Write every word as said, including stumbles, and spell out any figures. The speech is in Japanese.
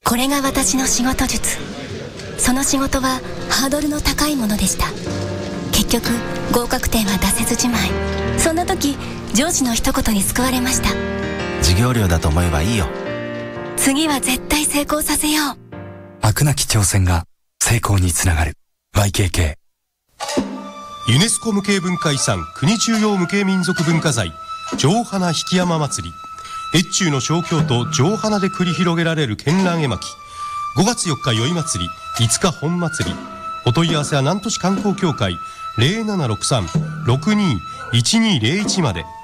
これが私の仕事術。その仕事はハードルの高いものでした。結局合格点は出せずじまい。そんな時上司の一言に救われました。 授業料だと思えばいいよ。 次は絶対成功させよう。 飽くなき挑戦が成功につながる ワイケーケー。ユネスコ無形文化遺産国重要無形民族文化財城花引山祭り。越中の小京都城花で繰り広げられる絢爛絵巻。ごがつよっか宵祭り、いつか本祭り。お問い合わせは南砺市観光協会 ゼロななろくさん ろくにーいちにーゼロいち まで。